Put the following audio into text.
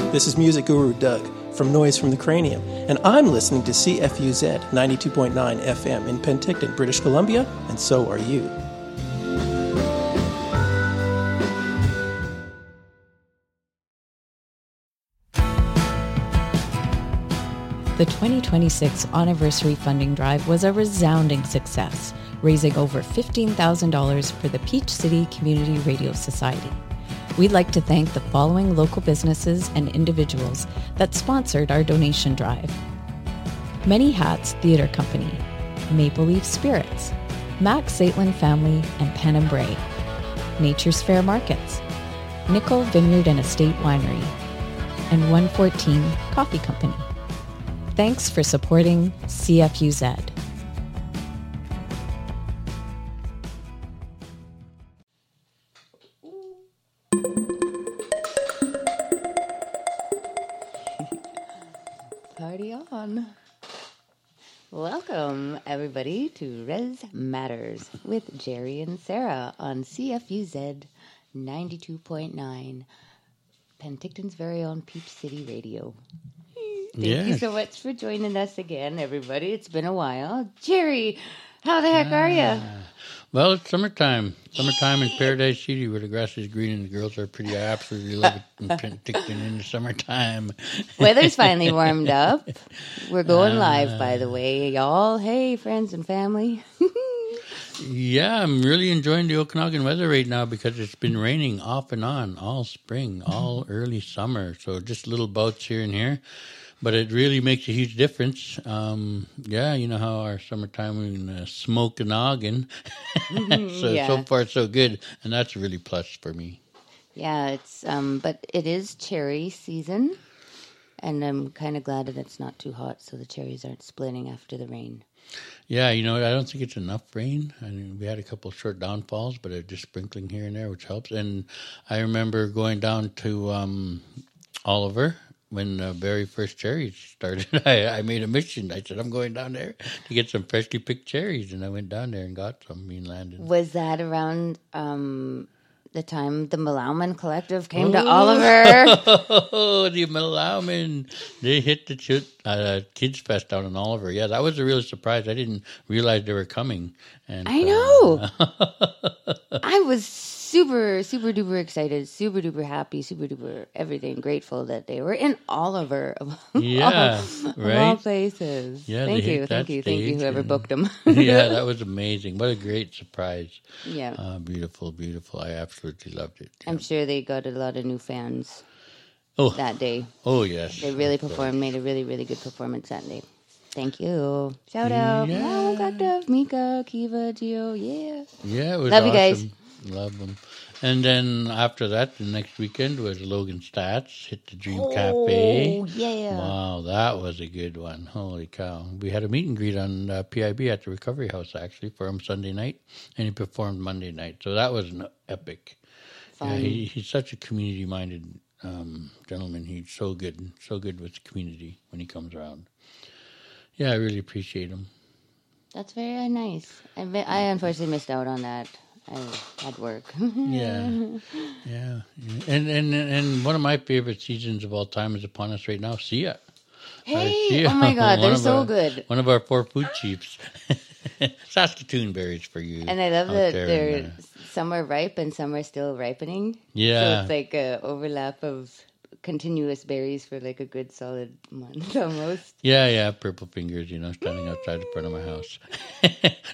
This is music guru Doug from Noise from the Cranium, and I'm listening to CFUZ 92.9 FM in Penticton, British Columbia, and so are you. The 2026 anniversary funding drive was a resounding success, raising over $15,000 for the Peach City Community Radio Society. We'd like to thank the following local businesses and individuals that sponsored our donation drive: Many Hats Theatre Company, Maple Leaf Spirits, Max Zaitlin Family and Pen and Bray, Nature's Fair Markets, Nickel Vineyard and Estate Winery, and 114 Coffee Company. Thanks for supporting CFUZ. Party on. Welcome, everybody, to Res Matters with Jerry and Sarah on CFUZ 92.9, Penticton's very own Peach City Radio. Thank you so much for joining us again, everybody. It's been a while. Jerry, how the heck are you? Well, it's summertime. Summertime in Paradise City where the grass is green and the girls are pretty. I absolutely love it in Penticton in the summertime. Weather's finally warmed up. We're going live, by the way, y'all. Hey, friends and family. Yeah, I'm really enjoying the Okanagan weather right now because it's been raining off and on all spring, all early summer. So just little bouts here and here. But it really makes a huge difference. Yeah, you know how our summertime we can smoke a noggin. So far so good, and that's a really plus for me. Yeah, it's but it is cherry season, and I'm kind of glad that it's not too hot, so the cherries aren't splitting after the rain. Yeah, you know, I don't think it's enough rain. I mean, we had a couple of short downfalls, but it's just sprinkling here and there, which helps. And I remember going down to Oliver. When the very first cherries started, I made a mission. I said, I'm going down there to get some freshly picked cherries. And I went down there and got some in Landon. Was that around the time the Malauman Collective came to Oliver? Oh, the Malauman. They hit the Kids Fest down in Oliver. Yeah, that was a real surprise. I didn't realize they were coming. And I know. I was super, super duper excited, super duper happy, super duper everything, grateful that they were in Oliver of all places. Yeah, thank you, whoever booked them. Yeah, that was amazing. What a great surprise. Yeah. Beautiful, beautiful. I absolutely loved it. Yeah. I'm sure they got a lot of new fans that day. Oh, yes. They really performed, made a really, really good performance that day. Thank you. Shout out. Wow, Collective, Mika, Kiva, Gio. Yeah. Yeah, it was Love awesome. you guys. Love them. And then after that, the next weekend was Logan Stats, hit the Dream Cafe. Oh, yeah. Wow, that was a good one. Holy cow. We had a meet and greet on PIB at the Recovery House, actually, for him Sunday night, and he performed Monday night. So that was an epic. Yeah, he's such a community-minded gentleman. He's so good with the community when he comes around. Yeah, I really appreciate him. That's very nice. I unfortunately missed out on that. I had work. Yeah. And one of my favorite seasons of all time is upon us right now. Sia. Hey, Sia. Oh my God, they're so good. One of our 4 food chiefs. Saskatoon berries for you. And I love that some are ripe and some are still ripening. Yeah. So it's like an overlap of continuous berries for like a good solid month almost. Yeah, purple fingers, standing outside the front of my house.